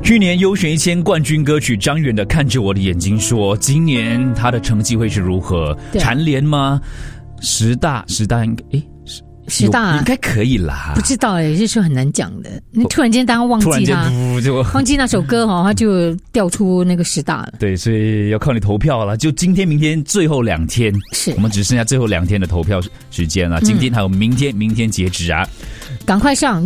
去年优选1000冠军歌曲张远的《看着我的眼睛》说，今年他的成绩会是如何？蝉联吗？10大应该 10大应该可以啦， 不知道就是很难讲的。你突然间当忘记他，忘记那首歌他就调出那个10大了。 对，所以要靠你投票了。就今天、明天最后2天， 是我们只剩下最后2天的投票时间了。今天还有明天截止啊！ 赶快上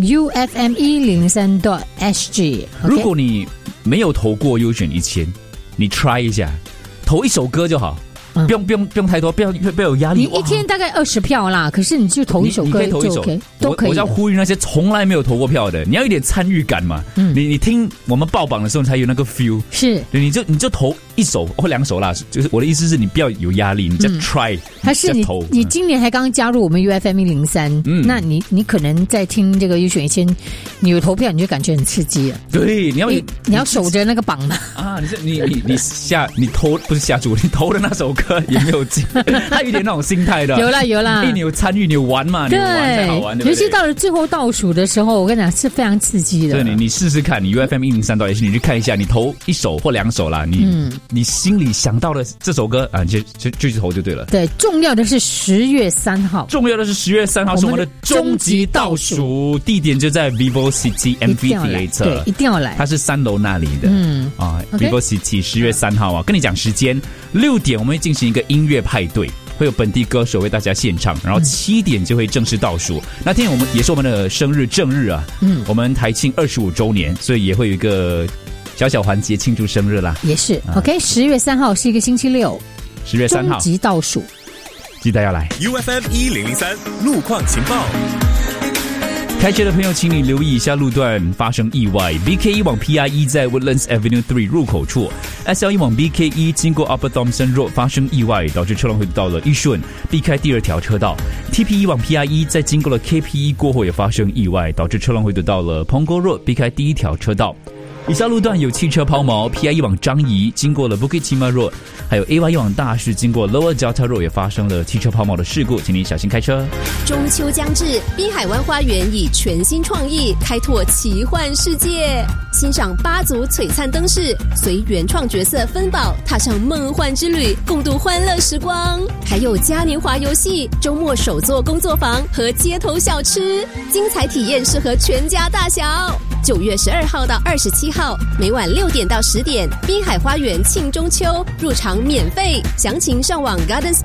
UFM103.SG。 如果你没有投过优选1000，你 try 一下，投一首歌就好。不用太多，不要有压力。 你一天大概20票啦，可是你就投一首歌就 OK， 都可以。 我要呼吁那些从来没有投过票的，你要有点参与感嘛。你听我们报榜的时候，你才有那个 feel。 是， 你就投1首或2首啦。就是我的意思是你不要有压力，你就 try。 还是你今年还刚加入我们 UFM103，那你可能在听这个优选1000，你有投票你就感觉很刺激了。 对，你要守着那个榜嘛。 啊，你投不是下注，你投的那首歌。也没有进，他有点那种心态的。 有啦， 你有参与，你有玩嘛？你玩才好玩，对不对？ 尤其到了最后倒数的时候，我跟你讲是非常刺激的。 对，你试试看，你 UFM103.SG，你去看一下，你投1首或2首啦，你心里想到的这首歌啊，就去投就对了。 对，重要的是10月3号， 重要的是10月3号是我们的终极倒数，地点就在 Vivo City Amphitheater， 对，一定要来。 它是3楼那里的，Vivo City 10月3号啊，跟你讲时间，6点我们会进行一个音乐派对，会有本地歌手为大家献唱，然后7点就会正式倒数。那天我们也是我们的生日正日啊，我们台庆25周年，所以也会有一个小环节庆祝生日啦。 也是，OK， 10月3号是一个星期六，10月3号终极倒数， 记得要来。 UFM103路况情报。 开车的朋友请你留意一下路段发生意外， BK1 往 PIE 在 Woodlands Avenue 3入口处， SL1 往 BK1 经过 Upper Thomson Road 发生意外，导致车辆会到了一顺，避开第2条车道。 TP1 往 PIE 在经过了 KP1 过后也发生意外，导致车辆会到了 Punggol Road 避开第1条车道。以下路段有汽车抛锚， PIE 往樟宜经过了 Bukit Timah Road， 还有 AYE 往大士经过 Lower Delta Road 也发生了汽车抛锚的事故，请你小心开车。 中秋将至，滨海湾花园以全新创意开拓奇幻世界，欣赏8组璀璨灯饰，随原创角色分宝踏上梦幻之旅，共度欢乐时光。还有嘉年华游戏、周末手作工作坊和街头小吃，精彩体验适合全家大小。9月12号到27号，每晚6点到10点，滨海花园庆中秋，入场免费，详情上网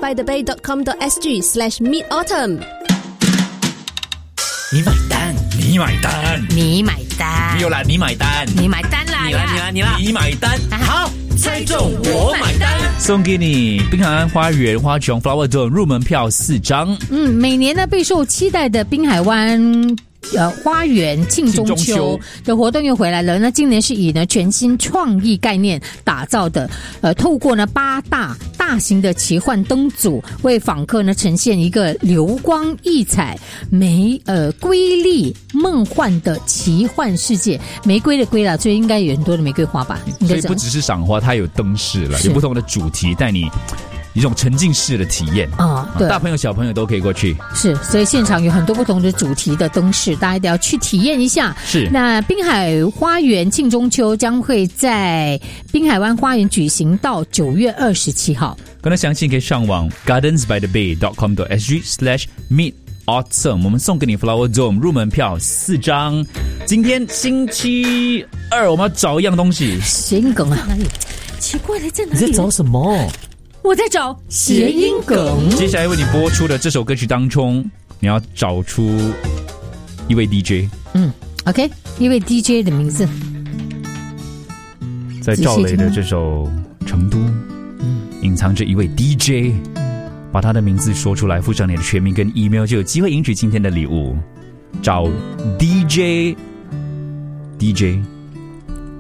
gardensbythebay.com.sg/midautumn。 你买单，你买单， 你买单， 没有啦，你买单， 你买单啦， 你买单，好，猜中我买单，送给你滨海湾花园花琼 Flower Dome 入门票4张。 每年呢备受期待的滨海湾花园庆中秋的活动又回来了。那今年是以呢全新创意概念打造的，透过呢8大型的奇幻灯组，为访客呢呈现一个流光溢彩、瑰丽梦幻的奇幻世界。玫瑰的瑰啦，所以应该有很多的玫瑰花吧？ 所以不只是赏花，它有灯饰了，有不同的主题，带你一种沉浸式的体验对， 大朋友小朋友都可以过去。 是，所以现场有很多不同的主题的灯饰，大家一定要去体验一下。 是，那滨海花园庆中秋将会在滨海湾花园举行到9月27号。 更多详情可以上网 gardensbythebay.com.sg/midautumn， 我们送给你 Flower Dome 入门票4张。今天星期2，我们要找一样东西。 谐音梗啊？哪里？奇怪了，在哪里？ 你在找什么？ 我在找谐音梗。 接下来为你播出的这首歌曲当中，你要找出一位 DJ。 OK， 一位 DJ 的名字。 在赵雷的这首《成都》，隐藏着一位 DJ，把他的名字说出来，附上你的全名跟 email， 就有机会赢取今天的礼物。找 DJ